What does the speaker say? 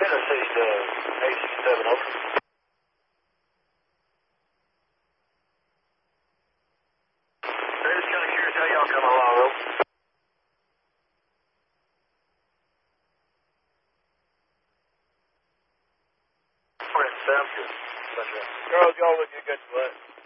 Tennessee to AC7 over. They're just kind of curious how y'all coming along, though. Sounds good. That's right. Charles, y'all looking good to us.